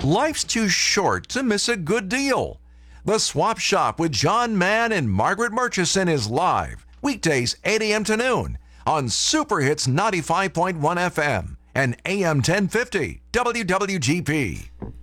Life's too short to miss a good deal. The Swap Shop with John Mann and Margaret Murchison is live, weekdays 8 a.m. to noon on Super Hits 95.1 FM and AM 1050 WWGP.